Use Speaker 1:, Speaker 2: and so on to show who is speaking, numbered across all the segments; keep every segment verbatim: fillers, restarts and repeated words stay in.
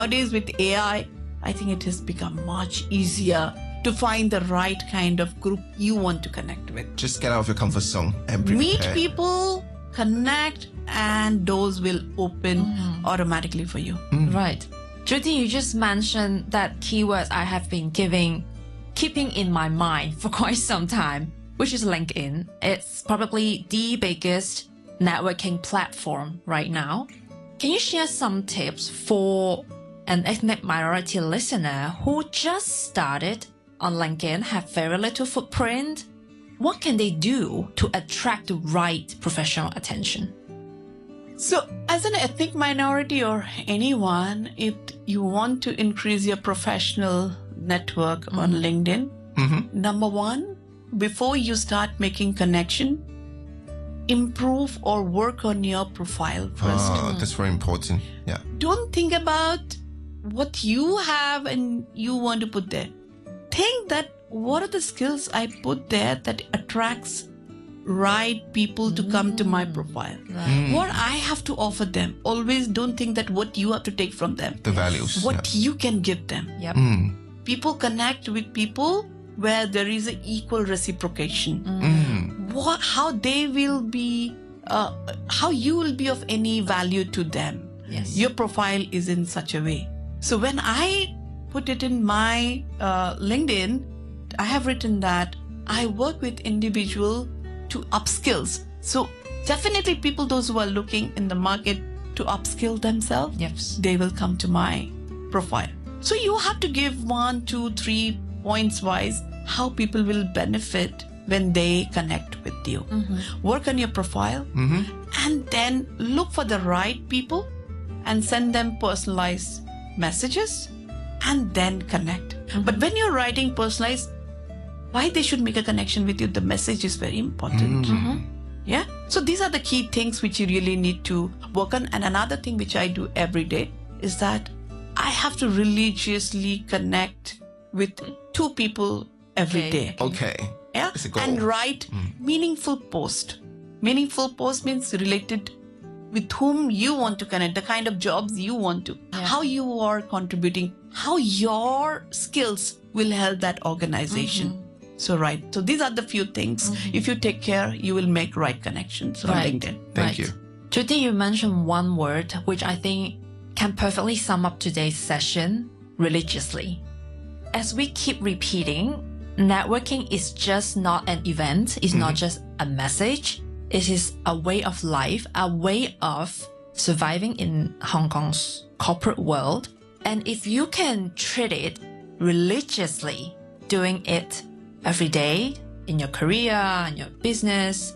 Speaker 1: Nowadays with A I, I think it has become much easier to find the right kind of group you want to connect with.
Speaker 2: Just get out of your comfort zone and be
Speaker 1: Meet
Speaker 2: prepared.
Speaker 1: people, connect, and doors will open
Speaker 3: Mm.
Speaker 1: automatically for you.
Speaker 3: Right. Judy, you just mentioned that keywords I have been giving, keeping in my mind for quite some time, which is LinkedIn. It's probably the biggest networking platform right now. Can you share some tips for an ethnic minority listener who just started on LinkedIn, have very little footprint? What can they do to attract the right professional attention?
Speaker 1: So, as an ethnic minority or anyone, if you want to increase your professional network mm-hmm. on LinkedIn,
Speaker 2: Mm-hmm.
Speaker 1: number one, before you start making connection, improve or work on your profile first.
Speaker 2: Ah, that's very important. Yeah.
Speaker 1: Don't think about what you have and you want to put there. Think that what are the skills I put there that attracts right people to come to my profile.
Speaker 3: Right.
Speaker 1: What I have to offer them. Always don't think that what you have to take from them.
Speaker 2: The values.
Speaker 1: What you can give them.
Speaker 3: Yep.
Speaker 2: Mm.
Speaker 1: People connect with people where there is an equal reciprocation.
Speaker 2: Mm.
Speaker 1: What, how they will be, uh, how you will be of any value to them.
Speaker 3: Yes.
Speaker 1: Your profile is in such a way. So when I put it in my uh, LinkedIn, I have written that I work with individual to upskills. So definitely people, those who are looking in the market to upskill themselves,
Speaker 3: Yes.
Speaker 1: they will come to my profile. So you have to give one, two, three points wise how people will benefit when they connect with you.
Speaker 3: Mm-hmm.
Speaker 1: Work on your profile
Speaker 2: Mm-hmm.
Speaker 1: and then look for the right people and send them personalized messages and then connect.
Speaker 3: Mm-hmm.
Speaker 1: But when you're writing personalized, why they should make a connection with you, the message is very important.
Speaker 3: Mm-hmm.
Speaker 1: Yeah. So these are the key things which you really need to work on. And another thing which I do every day is that I have to religiously connect with two people every
Speaker 3: Okay.
Speaker 1: day.
Speaker 2: Okay.
Speaker 1: Yeah.
Speaker 2: It's a goal.
Speaker 1: And write meaningful post. Meaningful post means related with whom you want to connect, the kind of jobs you want to,
Speaker 3: Yeah.
Speaker 1: how you are contributing, how your skills will help that organization. So, right. So these are the few things. If you take care, you will make right connections on
Speaker 3: Right.
Speaker 1: LinkedIn.
Speaker 2: Thank
Speaker 3: Right.
Speaker 2: you.
Speaker 3: Judy, you mentioned one word which I think can perfectly sum up today's session: religiously. As we keep repeating, networking is just not an event, it's not just a message, it is a way of life, a way of surviving in Hong Kong's corporate world. And if you can treat it religiously, doing it every day in your career, in your business,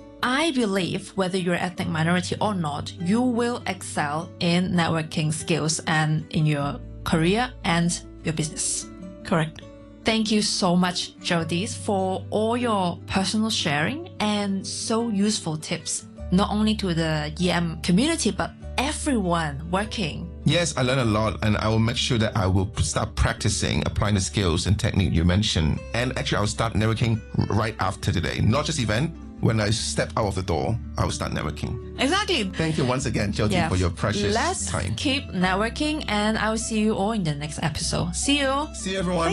Speaker 3: I believe whether you're ethnic minority or not, you will excel in networking skills and in your career and your business.
Speaker 1: Correct.
Speaker 3: Thank you so much, Jody, for all your personal sharing and so useful tips, not only to the E M community, but everyone working.
Speaker 2: Yes, I learned a lot, and I will make sure that I will start practicing applying the skills and technique you mentioned. And actually, I will start networking right after today, not just event. When I step out of the door, I will start networking.
Speaker 1: Exactly.
Speaker 2: Thank you once again, Jyoti,
Speaker 3: Yeah.
Speaker 2: for your precious
Speaker 3: Let's
Speaker 2: time.
Speaker 3: keep networking, and I will see you all in the next episode. See you.
Speaker 2: See you, everyone.